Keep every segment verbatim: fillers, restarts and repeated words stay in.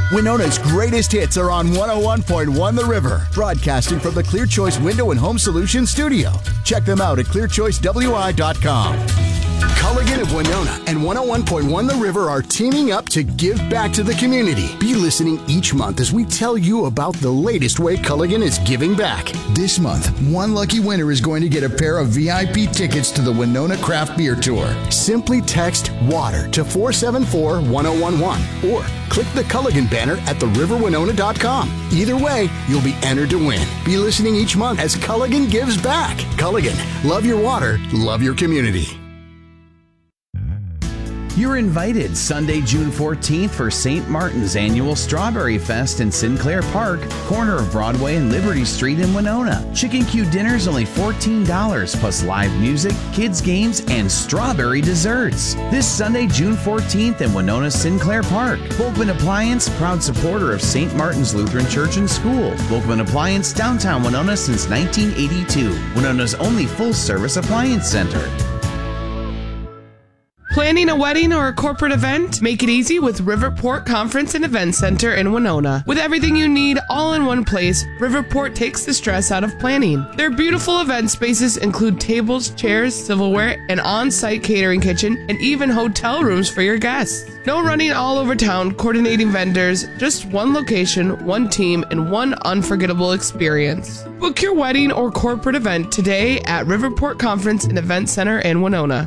Winona's greatest hits are on one oh one point one The River, broadcasting from the Clear Choice Window and Home Solutions studio. Check them out at clear choice w i dot com. Culligan of Winona and one oh one point one The River are teaming up to give back to the community. Be listening each month as we tell you about the latest way Culligan is giving back. This month, one lucky winner is going to get a pair of V I P tickets to the Winona Craft Beer Tour. Simply text WATER to four seven four one oh one one or click the Culligan banner at the river winona dot com. Either way, you'll be entered to win. Be listening each month as Culligan gives back. Culligan, love your water, love your community. You're invited Sunday, June fourteenth for Saint Martin's Annual Strawberry Fest in Sinclair Park, corner of Broadway and Liberty Street in Winona. Chicken Q dinner's only fourteen dollars plus live music, kids games, and strawberry desserts. This Sunday, June fourteenth in Winona Sinclair Park. Volkman Appliance, proud supporter of Saint Martin's Lutheran Church and School. Volkman Appliance, downtown Winona since nineteen eighty-two. Winona's only full-service appliance center. Planning a wedding or a corporate event? Make it easy with Riverport Conference and Event Center in Winona. With everything you need all in one place, Riverport takes the stress out of planning. Their beautiful event spaces include tables, chairs, silverware, an on-site catering kitchen, and even hotel rooms for your guests. No running all over town coordinating vendors, just one location, one team, and one unforgettable experience. Book your wedding or corporate event today at Riverport Conference and Event Center in Winona.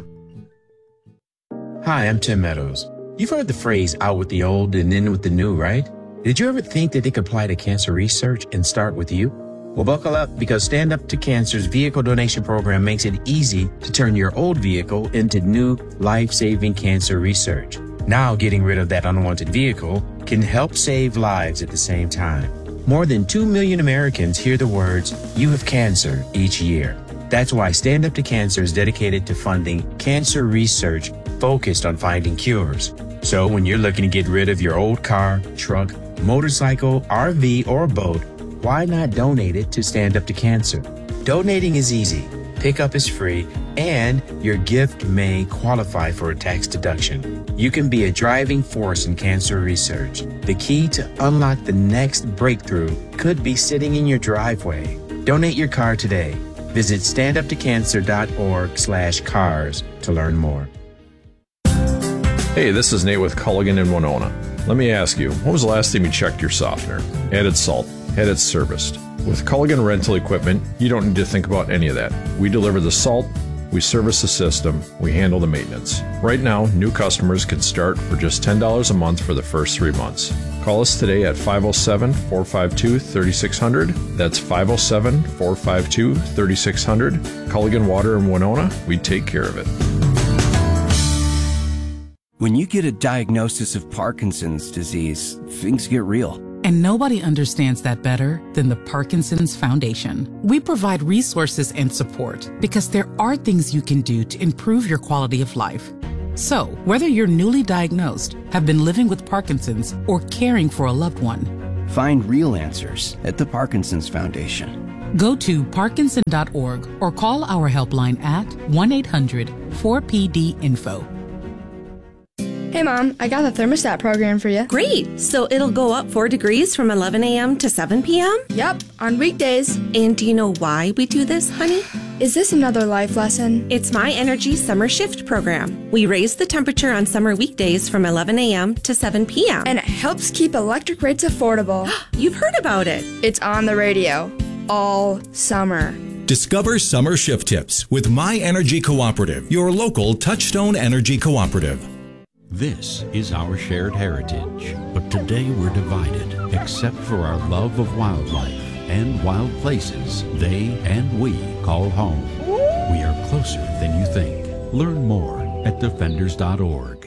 Hi, I'm Tim Meadows. You've heard the phrase out with the old and in with the new, right? Did you ever think that they could apply to cancer research and start with you? Well, buckle up because Stand Up to Cancer's vehicle donation program makes it easy to turn your old vehicle into new life-saving cancer research. Now, getting rid of that unwanted vehicle can help save lives at the same time. More than two million Americans hear the words, "You have cancer," each year. That's why Stand Up to Cancer is dedicated to funding cancer research focused on finding cures. So when you're looking to get rid of your old car, truck, motorcycle, R V, or boat, why not donate it to Stand Up to Cancer? Donating is easy, pickup is free, and your gift may qualify for a tax deduction. You can be a driving force in cancer research. The key to unlock the next breakthrough could be sitting in your driveway. Donate your car today. Visit standuptocancer.org slash cars to learn more. Hey, this is Nate with Culligan in Winona. Let me ask you, when was the last time you checked your softener, added salt, had it serviced? With Culligan Rental Equipment, you don't need to think about any of that. We deliver the salt, we service the system, we handle the maintenance. Right now, new customers can start for just ten dollars a month for the first three months. Call us today at five oh seven, four five two, three six zero zero. That's five oh seven, four five two, three six zero zero. Culligan Water in Winona, we take care of it. When you get a diagnosis of Parkinson's disease, things get real. And nobody understands that better than the Parkinson's Foundation. We provide resources and support because there are things you can do to improve your quality of life. So, whether you're newly diagnosed, have been living with Parkinson's, or caring for a loved one, find real answers at the Parkinson's Foundation. Go to parkinson dot org or call our helpline at one eight hundred four P D info. Hey Mom, I got the thermostat program for you. Great! So it'll go up four degrees from eleven a.m. to seven p.m.? Yep, on weekdays. And do you know why we do this, honey? Is this another life lesson? It's My Energy Summer Shift program. We raise the temperature on summer weekdays from eleven a.m. to seven p.m. And it helps keep electric rates affordable. You've heard about it. It's on the radio all summer. Discover summer shift tips with My Energy Cooperative, your local Touchstone Energy Cooperative. This is our shared heritage, but today we're divided, except for our love of wildlife and wild places they and we call home. We are closer than you think. Learn more at defenders dot org.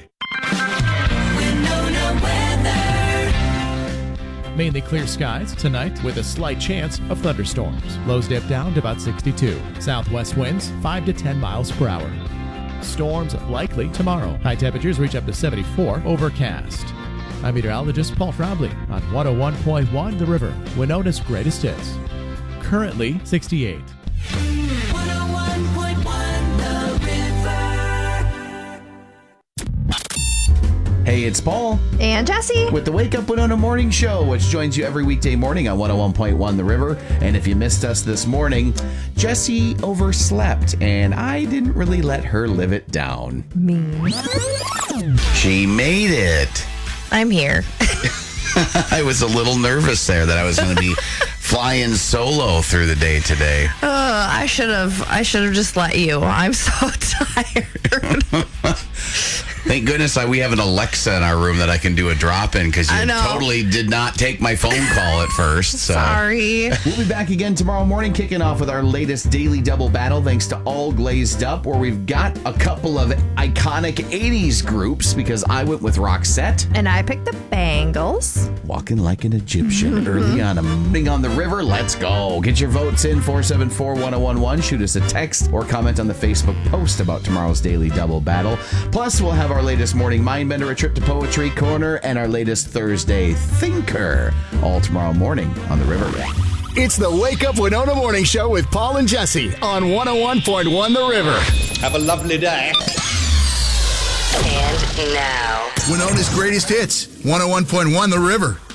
Mainly clear skies tonight with a slight chance of thunderstorms. Lows dip down to about sixty-two. Southwest winds five to ten miles per hour. Storms likely tomorrow. High temperatures reach up to seventy-four. Overcast. I'm meteorologist Paul Frobley on one oh one point one The River, Winona's greatest hits. Currently sixty-eight. one oh one point one The River. Hey, it's Paul. And Jesse. With the Wake Up Winona Morning Show, which joins you every weekday morning on one oh one point one The River. And if you missed us this morning, Jesse overslept, and I didn't really let her live it down. Me. She made it. I'm here. I was a little nervous there that I was going to be flying solo through the day today. Uh, I should have. I should have just let you. I'm so tired. Thank goodness I, we have an Alexa in our room that I can do a drop in, because you totally did not take my phone call at first. So. Sorry. We'll be back again tomorrow morning, kicking off with our latest Daily Double Battle, thanks to All Glazed Up, where we've got a couple of iconic eighties groups, because I went with Roxette. And I picked the Bangles. Walking like an Egyptian mm-hmm. early on a morning on the river. Let's go. Get your votes in, four seven four, one oh one one. Shoot us a text or comment on the Facebook post about tomorrow's Daily Double Battle. Plus, we'll have our latest Morning Mindbender, a trip to Poetry Corner, and our latest Thursday Thinker, all tomorrow morning on the river. It's the Wake Up Winona Morning Show with Paul and Jesse on one oh one point one The River. Have a lovely day. And now, Winona's greatest hits, one oh one point one The River.